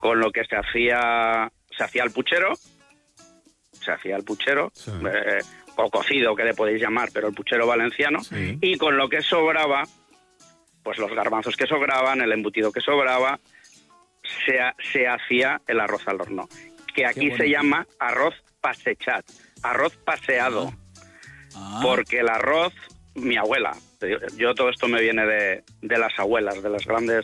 con lo que se hacía el puchero, sí. O cocido, que le podéis llamar, pero el puchero valenciano, Sí. y con lo que sobraba, pues los garbanzos que sobraban, el embutido que sobraba, se hacía el arroz al horno, que aquí se llama arroz pasechat, arroz paseado, porque el arroz, mi abuela, yo todo esto me viene de las abuelas, de las grandes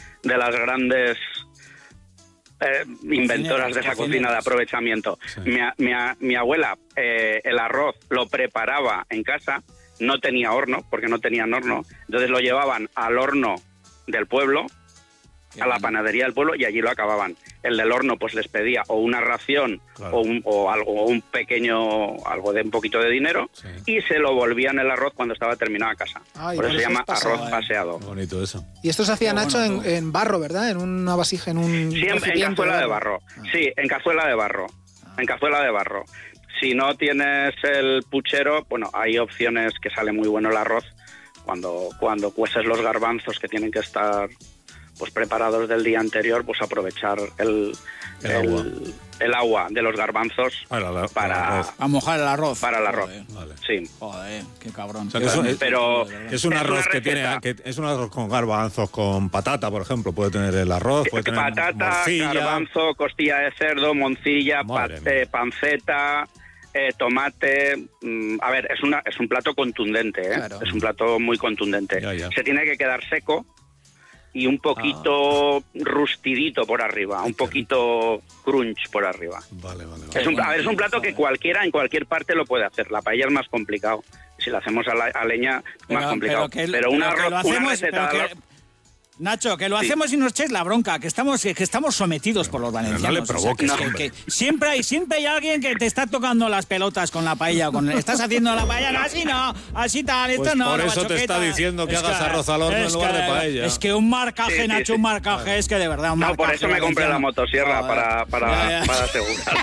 inventoras de esa cocina de aprovechamiento. Sí. Mi abuela el arroz lo preparaba en casa, no tenía horno, porque no tenían horno, entonces lo llevaban al horno del pueblo, a la panadería del pueblo, y allí lo acababan. El del horno pues les pedía o una ración, claro, o un pequeño, algo de un poquito de dinero, sí, y se lo volvían el arroz cuando estaba terminado a casa. Ay, por eso se llama pasado, arroz paseado. Qué bonito eso. Y esto se hacía, Nacho, en barro, ¿verdad? En una vasija, en un Siempre en recipiente cazuela de barro. Sí, en cazuela de barro. En cazuela de barro. Si no tienes el puchero, bueno, hay opciones que sale muy bueno el arroz cuando cueces los garbanzos, que tienen que estar pues preparados del día anterior, pues aprovechar el agua de los garbanzos para mojar el arroz. Para el arroz. Vale. Sí. Joder, qué cabrón. O sea, que es un arroz que receta. es un arroz con garbanzos, con patata, por ejemplo. Puede tener el arroz, puede tener patata, morcilla, garbanzo, costilla de cerdo, moncilla, panceta, tomate. A ver, es un plato contundente, ¿eh? Claro. Es un plato muy contundente. Ya. Se tiene que quedar seco y un poquito rustidito por arriba, un poquito crunch por arriba. Vale. Es un plato que cualquiera en cualquier parte lo puede hacer. La paella es más complicado. Si lo hacemos a leña, más complicado. Pero una receta... Nacho, que lo hacemos y nos echéis la bronca, que estamos sometidos por los valencianos. No le provoques, que siempre hay alguien que te está tocando las pelotas con la paella. Estás haciendo la paella, no, así tal, esto pues no. por la eso te bachoqueta. está diciendo que hagas arroz al horno en lugar de paella. Es que un marcaje, Sí, Nacho, sí. un marcaje, es que de verdad, un marcaje. por eso me compré la motosierra, para asegurar.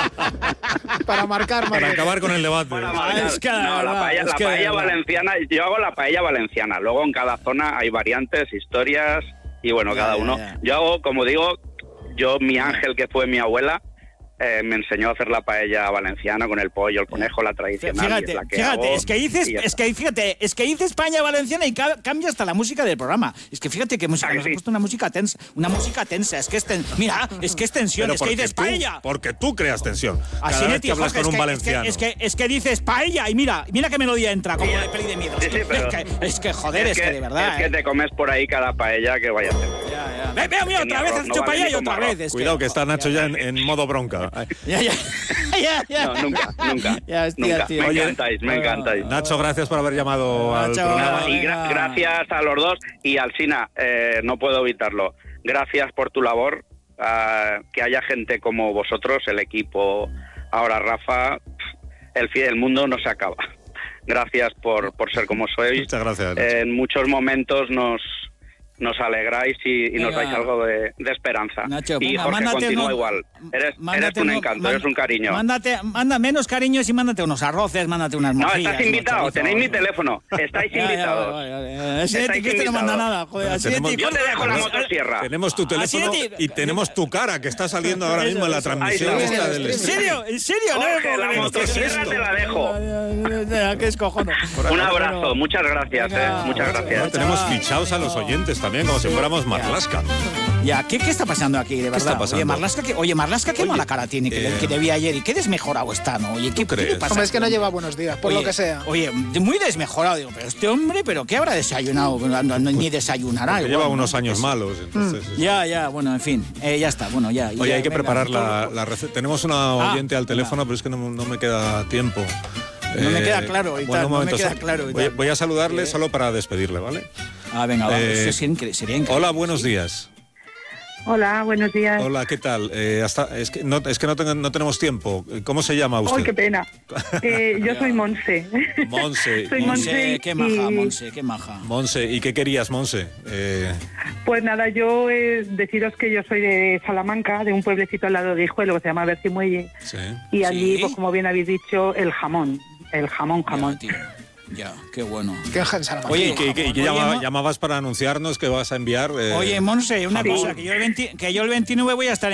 Para marcar. Para acabar con el debate. La paella valenciana, yo hago la paella valenciana. Luego en cada zona hay variantes, historias, y bueno, cada uno. Yo hago, como digo, mi ángel, que fue mi abuela, me enseñó a hacer la paella valenciana con el pollo, el conejo, la tradicional. Fíjate, es que dices paella valenciana y cambia hasta la música del programa. Es que fíjate qué música, nos ha puesto una música tensa, es que es tensión, es que dices paella. Porque tú creas tensión. Así Cada de vez que hablas con un valenciano. Es que dices paella y mira qué melodía entra, como de peli de miedo. Sí, pero es que joder, es que de verdad. Es que te comes por ahí cada paella que vaya a hacer. Mira, otra vez has hecho paella y otra vez. Cuidado que está Nacho ya en modo bronca. Ya. No, nunca. Ya, hostia, tío. Me encantáis. Nacho, gracias por haber llamado al programa. Y gracias a los dos, y al Sina, no puedo evitarlo. Gracias por tu labor, que haya gente como vosotros, el equipo, ahora Rafa, el mundo no se acaba. Gracias por ser como sois. Muchas gracias, Nacho. En muchos momentos nos alegráis y nos dais algo de esperanza. Nacho, y Jorge, continúa igual. Eres un encanto, eres un cariño. Manda menos cariños y mándate unos arroces, mándate unas morcillas. No, estás invitado, tenéis mi teléfono. Estáis invitados. Así de ti que no manda nada, joder. Yo te dejo la motosierra. Tenemos tu teléfono y tenemos tu cara, que está saliendo ahora mismo en la transmisión. ¿En serio? Jorge, la motosierra te la dejo. ¿Qué es cojono? Un abrazo, muchas gracias. Muchas gracias. Tenemos fichados a los oyentes también, como si fuéramos Marlaska. Ya, ¿qué está pasando aquí, de verdad? está pasando? Oye, Marlaska, qué mala cara tiene que te vi ayer y qué desmejorado está, ¿no? Oye, ¿qué crees? le pasa? Hombre, es que no lleva buenos días, por lo que sea. Oye, muy desmejorado, digo, pero este hombre, ¿pero qué habrá desayunado? Ni desayunará. Lleva igual, unos años malos, entonces... Ya, bueno, en fin, ya está, bueno, ya. Oye, hay que venga, preparar la receta. Tenemos una oyente al teléfono, pero es que no me queda tiempo. No me queda claro y tal, no me queda claro y tal. Voy a saludarle solo para despedirle, ¿vale? Venga, vamos, sería increíble. Hola, buenos días. Hola, buenos días. Hola, ¿qué tal? Es que no tenemos tiempo. ¿Cómo se llama usted? ¡Ay, qué pena! Yo soy Monse. Monse. Soy Monse, qué maja, Monse, qué maja. Monse, ¿y qué querías, Monse? Pues nada, yo deciros que yo soy de Salamanca, de un pueblecito al lado de Hijuelo que se llama Bercimuelle. Sí. Y allí, pues como bien habéis dicho, el jamón. Ya, tío. Ya, qué bueno. ¿Qué en Salamanca? Oye, ¿y qué llamabas para anunciarnos que vas a enviar? Oye, Monse, una cosa, que yo el 29 voy a estar